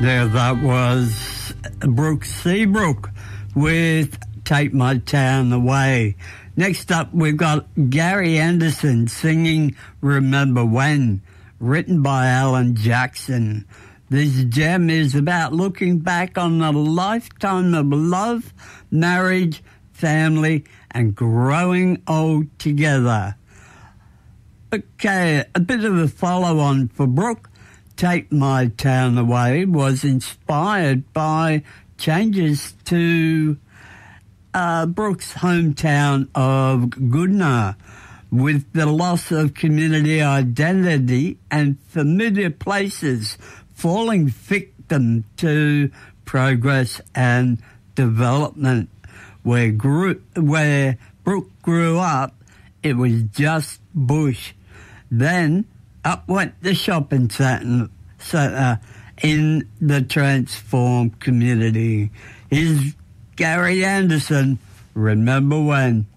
There that was Brooke Seabrook with Take My Town Away. Next up, we've got Gary Anderson singing Remember When, written by Alan Jackson. This gem is about looking back on a lifetime of love, marriage, family, and growing old together. Okay, a bit of a follow-on for Brooke. Take My Town Away was inspired by changes to Brooke's hometown of Goodna, with the loss of community identity and familiar places falling victim to progress and development. Where Brooke grew up, it was just bush. Then up went the shopping centre in the transformed community. Here's Gary Anderson, Remember When.